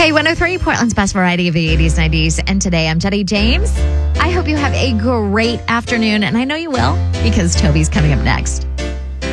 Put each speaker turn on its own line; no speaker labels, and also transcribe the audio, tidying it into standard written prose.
K103, Portland's best variety of the 80s, 90s. And today I'm Jenny James. I hope you have a great afternoon, and I know you will because Toby's coming up next.